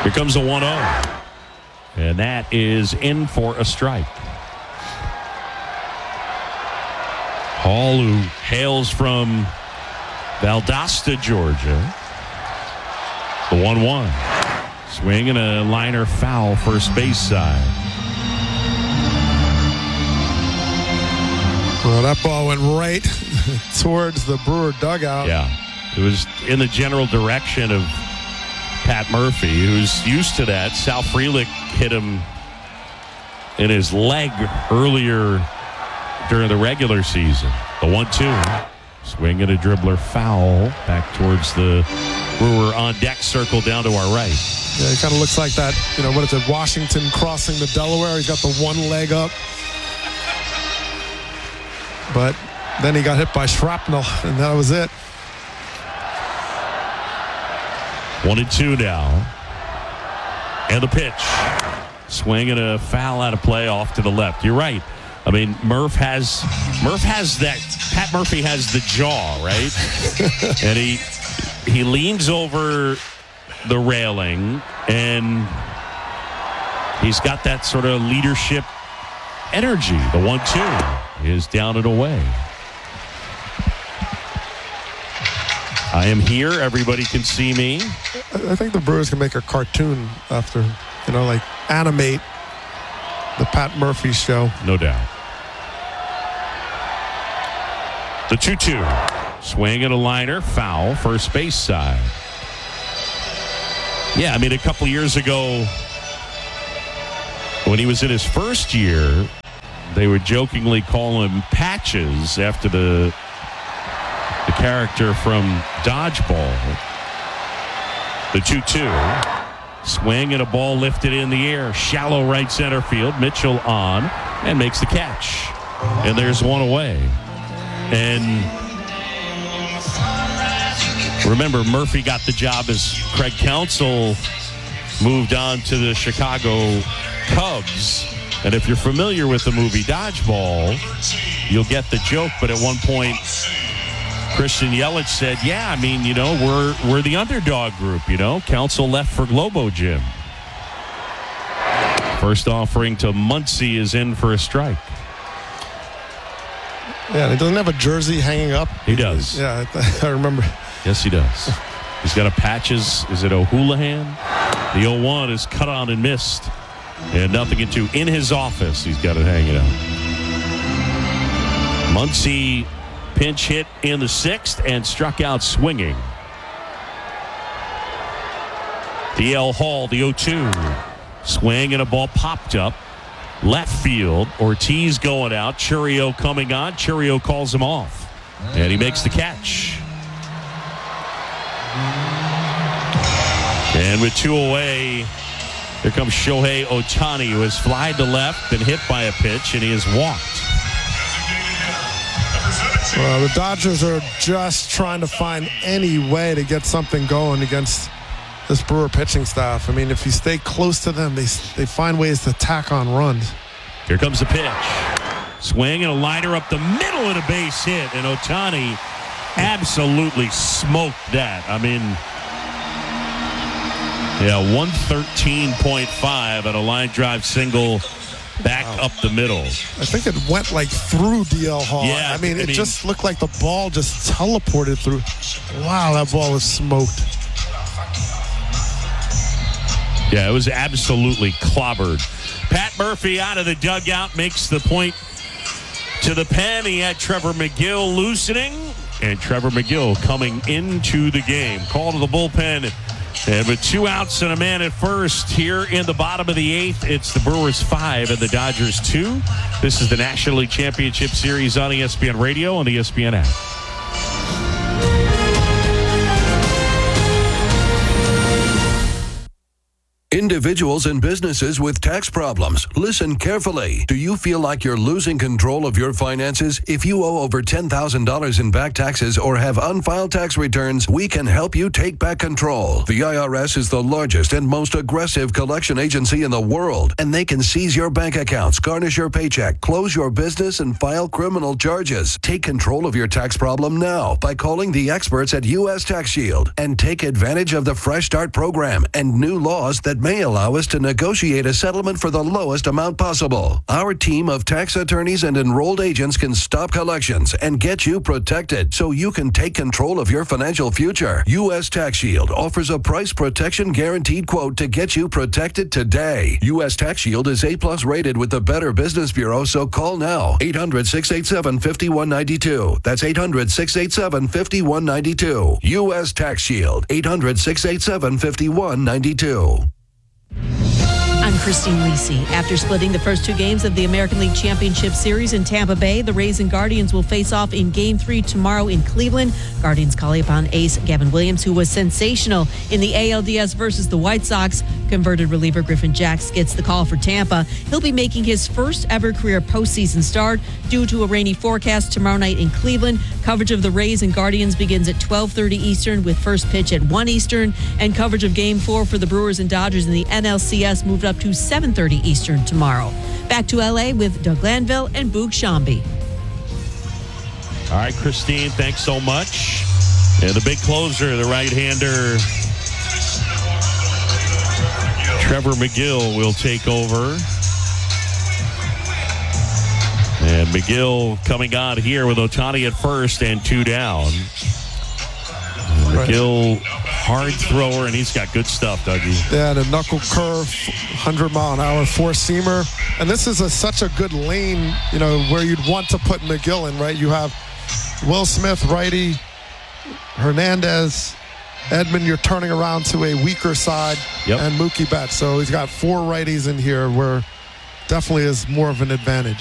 Here comes a 1-0. And that is in for a strike. Hall, who hails from Valdosta, Georgia. The 1-1. Swing and a liner foul, first base side. Well, that ball went right towards the Brewer dugout. Yeah. It was in the general direction of Pat Murphy, who's used to that. Sal Frelick hit him in his leg earlier during the regular season. The 1-2. Swing and a dribbler foul back towards the Brewer on deck circle down to our right. Yeah, it kind of looks like that, what is it, Washington crossing the Delaware. He's got the one leg up. But then he got hit by shrapnel, and that was it. 1-2 now. And the pitch. Swing and a foul out of play off to the left. You're right. I mean, Murph has that. Pat Murphy has the jaw, right? And he leans over the railing, and he's got that sort of leadership energy. The 1-2 is down and away. I am here. Everybody can see me. I think the Brewers can make a cartoon after, like animate the Pat Murphy show. No doubt. The 2-2. Swing and a liner, foul, first base side. Yeah, I mean, a couple years ago, when he was in his first year, they would jokingly call him Patches after the character from Dodgeball. The 2-2. Swing and a ball lifted in the air. Shallow right center field. Mitchell on and makes the catch. And there's one away. And remember, Murphy got the job as Craig Counsell moved on to the Chicago Cubs. And if you're familiar with the movie Dodgeball, you'll get the joke. But at one point, Christian Yelich said, yeah, I mean, we're the underdog group, Counsell left for Globo Gym. First offering to Muncy is in for a strike. Yeah, and he doesn't have a jersey hanging up. He does. Yeah, I remember. Yes, he does. He's got a Patches. Is it O'Houlihan? The 0-1 is cut on and missed. And nothing into in his office. He's got it hanging out. Muncy pinch hit in the 6th and struck out swinging. DL Hall, the 0-2. Swing and a ball popped up. Left field. Ortiz going out. Churio coming on. Churio calls him off. And he makes the catch. And with 2 away, here comes Shohei Ohtani, who has flied to left and hit by a pitch, and he has walked. Well, the Dodgers are just trying to find any way to get something going against this Brewer pitching staff. I mean, if you stay close to them, they find ways to tack on runs. Here comes the pitch. Swing and a liner up the middle and a base hit, and Ohtani absolutely smoked that. I mean, 113.5 and a line drive single back up the middle. I think it went like through DL Hall. Yeah, I mean, it just looked like the ball just teleported through. Wow, that ball was smoked. Yeah, it was absolutely clobbered. Pat Murphy out of the dugout makes the point to the pen. He had Trevor McGill loosening, and Trevor McGill coming into the game. Call to the bullpen. And with 2 outs and a man at first here in the bottom of the 8th, it's the Brewers 5 and the Dodgers 2. This is the National League Championship Series on ESPN Radio and the ESPN app. Individuals and businesses with tax problems, listen carefully. Do you feel like you're losing control of your finances? If you owe over $10,000 in back taxes or have unfiled tax returns, we can help you take back control. The IRS is the largest and most aggressive collection agency in the world, and they can seize your bank accounts, garnish your paycheck, close your business, and file criminal charges. Take control of your tax problem now by calling the experts at U.S. Tax Shield and take advantage of the Fresh Start program and new laws that may allow us to negotiate a settlement for the lowest amount possible. Our team of tax attorneys and enrolled agents can stop collections and get you protected so you can take control of your financial future. U.S. Tax Shield offers a price protection guaranteed quote to get you protected today. U.S. Tax Shield is A+ rated with the Better Business Bureau, so call now. 800-687-5192. That's 800-687-5192. U.S. Tax Shield. 800-687-5192. I'm Christine Lisi. After splitting the first two games of the American League Championship Series in Tampa Bay, the Rays and Guardians will face off in Game 3 tomorrow in Cleveland. Guardians calling upon ace Gavin Williams, who was sensational in the ALDS versus the White Sox. Converted reliever Griffin Jacks gets the call for Tampa. He'll be making his first ever career postseason start due to a rainy forecast tomorrow night in Cleveland. Coverage of the Rays and Guardians begins at 12:30 Eastern with first pitch at 1 Eastern. And coverage of Game 4 for the Brewers and Dodgers in the NLCS moved up to 7:30 Eastern tomorrow. Back to L.A. with Doug Glanville and Boog Shambi. All right, Christine, thanks so much. And the big closer, the right-hander, Trevor Megill, will take over. And Megill coming on here with Ohtani at first and 2 down. And Megill, hard thrower, and he's got good stuff, Dougie. Yeah, the knuckle curve, 100-mile-an-hour four-seamer. And this is such a good lane, where you'd want to put Megill in, right? You have Will Smith, righty, Hernandez, Edman, you're turning around to a weaker side, and Mookie Betts. So he's got 4 righties in here where definitely is more of an advantage.